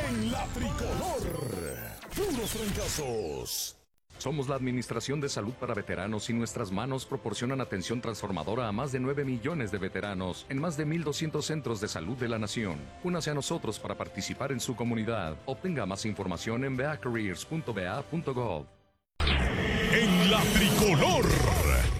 En la tricolor, puros fracasos. Somos la Administración de Salud para Veteranos y nuestras manos proporcionan atención transformadora a más de 9 millones de veteranos en más de 1,200 centros de salud de la nación. Únase a nosotros para participar en su comunidad. Obtenga más información en beacareers.ba.gov. En la tricolor.